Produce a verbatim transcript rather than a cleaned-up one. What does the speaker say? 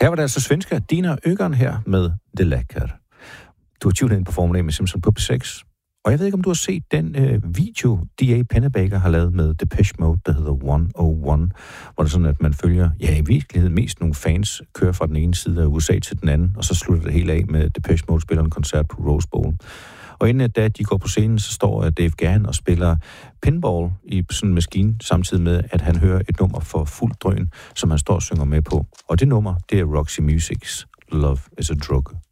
Her var det altså svensker Dina Ögren her med The Läcker. Du har tunet ind på Formel A med Simpson på P seks. Og jeg ved ikke, om du har set den øh, video, D A Pennebaker har lavet med Depeche Mode, der hedder one oh one, hvor det er sådan, at man følger, ja i virkeligheden mest nogle fans, kører fra den ene side af U S A til den anden, og så slutter det hele af med Depeche Mode spiller en koncert på Rose Bowl. Og inden at da de går på scenen, så står Dave Gahan og spiller pinball i sådan en maskine, samtidig med, at han hører et nummer for fuld drøn, som han står og synger med på. Og det nummer, det er Roxy Music's Love is a Drug.